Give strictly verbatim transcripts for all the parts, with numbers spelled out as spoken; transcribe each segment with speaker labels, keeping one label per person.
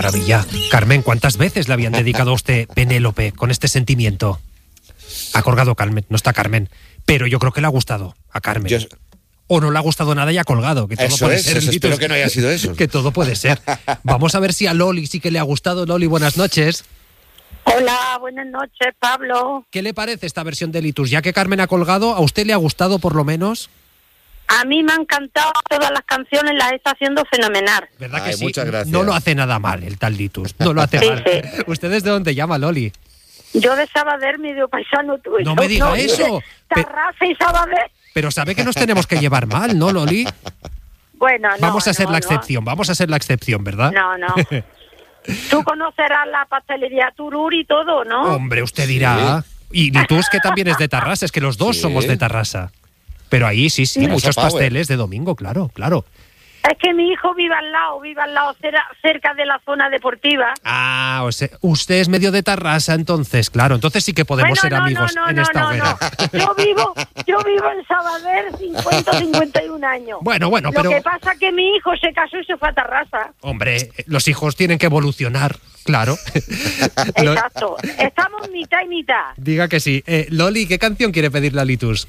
Speaker 1: maravilla. Carmen, ¿cuántas veces le habían dedicado a usted Penélope con este sentimiento? Ha colgado Carmen, no está Carmen, pero yo creo que le ha gustado a Carmen. Yo... O no le ha gustado nada y ha colgado. Que todo
Speaker 2: eso
Speaker 1: puede
Speaker 2: es,
Speaker 1: ser,
Speaker 2: eso espero que no haya sido eso.
Speaker 1: Que todo puede ser. Vamos a ver si a Loli sí que le ha gustado. Loli, buenas noches.
Speaker 3: Hola, buenas noches, Pablo.
Speaker 1: ¿Qué le parece esta versión de Litus? Ya que Carmen ha colgado, ¿a usted le ha gustado por lo menos?
Speaker 3: A mí me han encantado todas las canciones, las está haciendo fenomenal.
Speaker 1: ¿Verdad que
Speaker 2: Ay,
Speaker 1: sí?
Speaker 2: muchas gracias.
Speaker 1: No lo hace nada mal el tal Litus, no lo hace
Speaker 3: Sí,
Speaker 1: mal.
Speaker 3: sí.
Speaker 1: ¿Ustedes de dónde llama, Loli?
Speaker 3: Yo de Sabader, medio paisano tuyo.
Speaker 1: No me diga eso. Pe-
Speaker 3: Tarrasa y Sabader.
Speaker 1: Pero sabe que nos tenemos que llevar mal, ¿no, Loli?
Speaker 3: Bueno, no,
Speaker 1: Vamos a ser
Speaker 3: no,
Speaker 1: la
Speaker 3: no.
Speaker 1: excepción, vamos a ser la excepción, ¿verdad?
Speaker 3: No, no. Tú conocerás la pastelería Turur y todo, ¿no?
Speaker 1: Hombre, usted dirá. Y Litus, que también es de Tarrasa, es que los dos
Speaker 2: Sí.
Speaker 1: somos de Tarrasa. Pero ahí sí, sí,
Speaker 2: Tarrasa
Speaker 1: muchos
Speaker 2: Power.
Speaker 1: pasteles de domingo, claro, claro.
Speaker 3: Es que mi hijo vive al lado, vive al lado, cera- cerca de la zona deportiva.
Speaker 1: Ah, o sea, usted es medio de Tarrasa, entonces, claro. Entonces sí que podemos
Speaker 3: Bueno,
Speaker 1: ser
Speaker 3: no,
Speaker 1: amigos
Speaker 3: no, no,
Speaker 1: en
Speaker 3: no,
Speaker 1: esta
Speaker 3: no,
Speaker 1: hoguera.
Speaker 3: no. Yo vivo, yo vivo en Sabader, cincuenta, cincuenta y un años.
Speaker 1: Bueno, bueno,
Speaker 3: Lo
Speaker 1: pero...
Speaker 3: que pasa es que mi hijo se casó y se fue a Tarrasa.
Speaker 1: Hombre, los hijos tienen que evolucionar, claro. Lo-
Speaker 3: Exacto. Estamos mitad y mitad.
Speaker 1: Diga que sí. Eh, Loli, ¿qué canción quiere pedirle a Litus?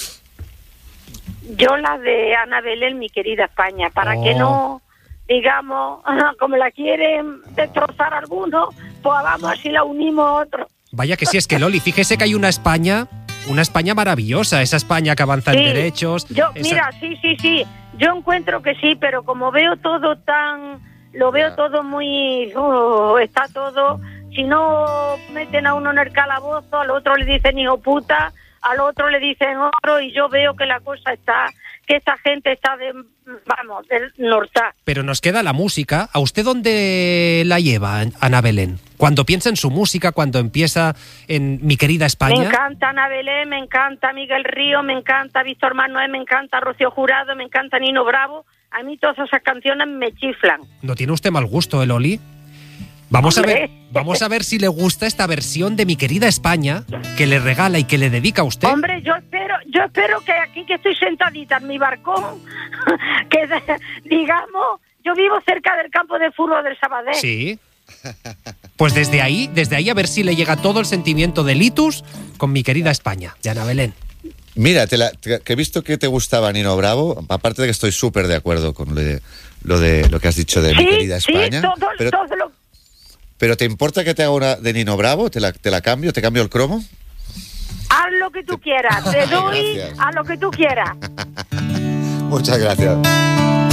Speaker 3: Yo la de Ana Belén, mi querida España, para
Speaker 1: Oh.
Speaker 3: que no, digamos, como la quieren destrozar algunos, pues vamos así la unimos a otros.
Speaker 1: Vaya que sí, es que Loli, fíjese que hay una España, una España maravillosa, esa España que avanza en
Speaker 3: Sí.
Speaker 1: derechos.
Speaker 3: Yo,
Speaker 1: esa-
Speaker 3: mira, sí, sí, sí, yo encuentro que sí, pero como veo todo tan, lo veo
Speaker 2: Ya.
Speaker 3: todo muy, uh, está todo, si no meten a uno en el calabozo, al otro le dicen hijo puta, al otro le dicen otro, y yo veo que la cosa está, que esta gente está de, vamos, del norte.
Speaker 1: Pero nos queda la música. ¿A usted dónde la lleva, Ana Belén? Cuando piensa en su música, cuando empieza en Mi querida
Speaker 3: Me
Speaker 1: España.
Speaker 3: encanta Ana Belén, me encanta Miguel Río, me encanta Víctor Manuel, me encanta Rocío Jurado, me encanta Nino Bravo. A mí todas esas canciones me chiflan.
Speaker 1: ¿No tiene usted mal gusto, eh, Loli? Vamos a ver,
Speaker 3: Hombre.
Speaker 1: vamos a ver si le gusta esta versión de Mi querida España que le regala y que le dedica a usted.
Speaker 3: Hombre, yo espero, yo espero que aquí que estoy sentadita en mi barcón, que de- digamos, yo vivo cerca del campo de fútbol del Sabadell.
Speaker 1: Sí. Pues desde ahí, desde ahí a ver si le llega todo el sentimiento de Litus con Mi querida España, de Ana Belén.
Speaker 2: Mira, te la- te- que he visto que te gustaba Nino Bravo, aparte de que estoy súper de acuerdo con lo de lo de lo que has dicho de Mi
Speaker 3: Sí,
Speaker 2: querida
Speaker 3: sí,
Speaker 2: España.
Speaker 3: todo,
Speaker 2: pero,
Speaker 3: todo lo...
Speaker 2: pero ¿te importa que te haga una de Nino Bravo? ¿Te la, te la cambio? ¿Te cambio el cromo?
Speaker 3: Haz lo que tú quieras, te doy
Speaker 2: Gracias.
Speaker 3: a lo que tú quieras.
Speaker 2: Muchas gracias.